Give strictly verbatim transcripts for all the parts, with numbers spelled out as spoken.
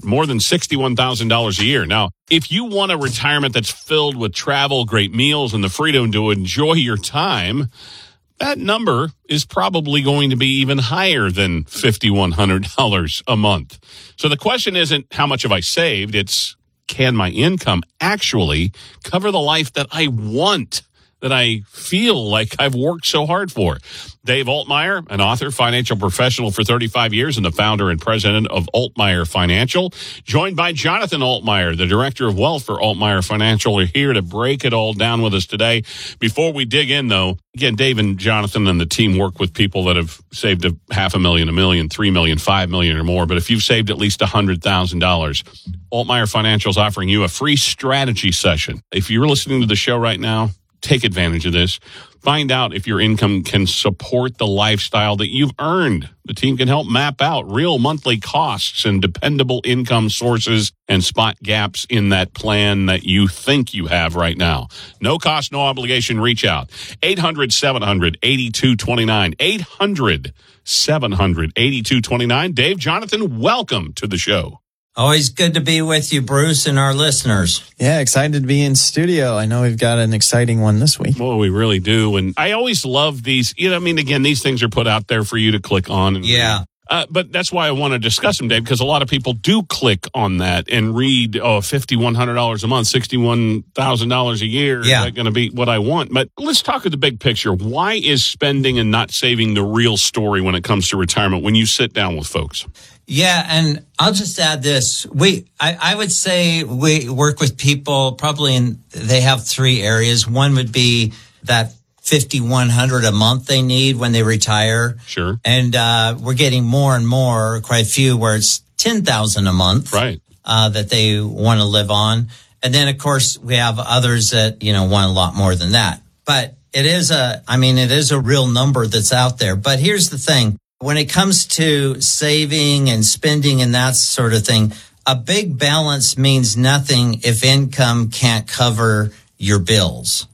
more than sixty-one thousand dollars a year. Now, if you want a retirement that's filled with travel, great meals, and the freedom to enjoy your time, that number is probably going to be even higher than five thousand one hundred dollars a month. So the question isn't how much have I saved? It's can my income actually cover the life that I want, that I feel like I've worked so hard for? Dave Altmaier, an author, financial professional for thirty-five years, and the founder and president of Altmaier Financial, joined by Jonathan Altmaier, the director of wealth for Altmaier Financial, are here to break it all down with us today. Before we dig in, though, again, Dave and Jonathan and the team work with people that have saved a half a million, a million, three million, five million or more. But if you've saved at least one hundred thousand dollars, Altmaier Financial is offering you a free strategy session. If you're listening to the show right now, take advantage of this. Find out if your income can support the lifestyle that you've earned. The team can help map out real monthly costs and dependable income sources and spot gaps in that plan that you think you have right now. No cost, no obligation. Reach out. eight hundred, seven hundred, eighty-two twenty-nine. eight hundred, seven hundred, eighty-two twenty-nine. Dave, Jonathan, welcome to the show. Always good to be with you, Bruce, and our listeners. Yeah, excited to be in studio. I know we've got an exciting one this week. Well, we really do. And I always love these. You know, I mean, again, these things are put out there for you to click on. And yeah. Read. Uh, but that's why I want to discuss them, Dave, because a lot of people do click on that and read, oh, five thousand one hundred dollars a month, sixty-one thousand dollars a year. Yeah. Is that going to be what I want? But let's talk of the big picture. Why is spending and not saving the real story when it comes to retirement when you sit down with folks? Yeah, and I'll just add this. We, I, I would say we work with people probably in, they have three areas. One would be that five thousand one hundred dollars a month they need when they retire. Sure. And uh, we're getting more and more, quite a few, where it's ten thousand dollars a month. Right. Uh, that they want to live on. And then, of course, we have others that, you know, want a lot more than that. But it is a, I mean, it is a real number that's out there. But here's the thing. When it comes to saving and spending and that sort of thing, a big balance means nothing if income can't cover your bills.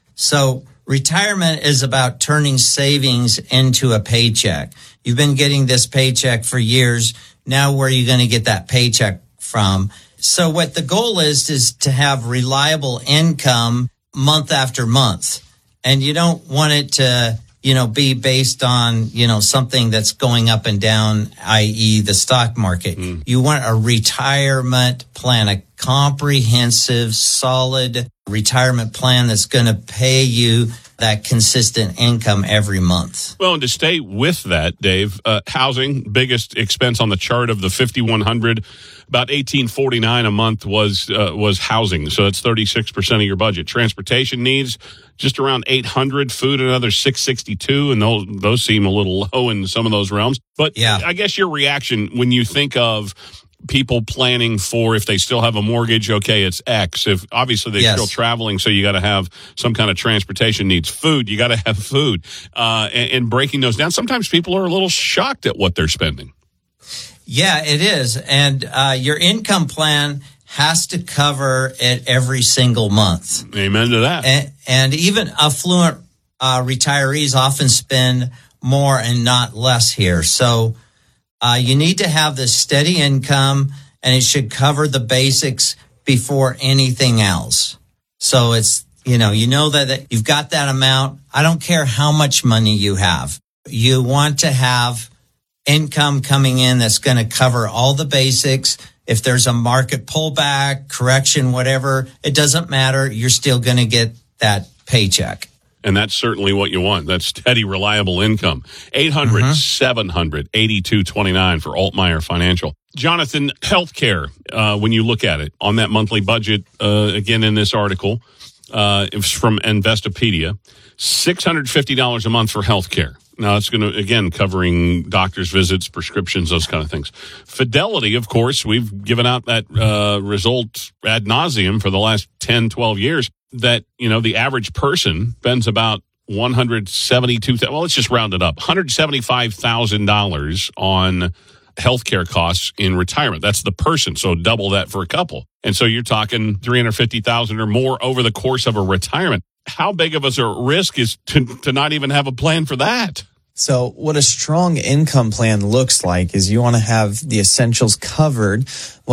So retirement is about turning savings into a paycheck. You've been getting this paycheck for years. Now where are you going to get that paycheck from? So what the goal is, is to have reliable income month after month. And you don't want it to, you know, be based on, you know, something that's going up and down, that is the stock market. Mm. You want a retirement plan, a comprehensive, solid retirement plan that's going to pay you that consistent income every month. Well, and to stay with that, Dave, uh, housing, biggest expense on the chart of the five thousand one hundred, about eighteen forty-nine a month was uh, was housing. So that's thirty-six percent of your budget. Transportation needs just around eight hundred, food another six sixty-two, and those those seem a little low in some of those realms. But yeah. I guess your reaction when you think of people planning for, if they still have a mortgage, okay, it's X. If obviously they're yes. still traveling, so you got to have some kind of transportation needs. Food, you got to have food. Uh, and, and breaking those down, sometimes people are a little shocked at what they're spending. Yeah, it is. And uh, your income plan has to cover it every single month. Amen to that. And, and even affluent uh, retirees often spend more and not less here. So Uh, you need to have this steady income, and it should cover the basics before anything else. So it's, you know, you know that, that you've got that amount. I don't care how much money you have. You want to have income coming in that's going to cover all the basics. If there's a market pullback, correction, whatever, it doesn't matter. You're still going to get that paycheck. And that's certainly what you want. That's steady, reliable income. eight hundred, seven hundred, eighty-two twenty-nine for Altmaier Financial. Jonathan, healthcare, uh, when you look at it on that monthly budget, uh, again in this article, uh, it was from Investopedia, six hundred fifty dollars a month for healthcare. Now, it's going to, again, covering doctor's visits, prescriptions, those kind of things. Fidelity, of course, we've given out that uh, result ad nauseum for the last ten, twelve years. That, you know, the average person spends about one hundred seventy-two thousand dollars, well, let's just round it up, one hundred seventy-five thousand dollars on healthcare costs in retirement. That's the person, so double that for a couple. And so you're talking three hundred fifty thousand dollars or more over the course of a retirement. How big of a risk is to, to not even have a plan for that? So what a strong income plan looks like is you want to have the essentials covered